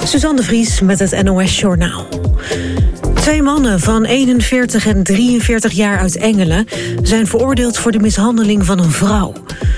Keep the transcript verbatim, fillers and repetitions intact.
Suzanne de Vries met het N O S-journaal. Twee mannen van eenenveertig en drieënveertig jaar uit Engelen zijn veroordeeld voor de mishandeling van een vrouw.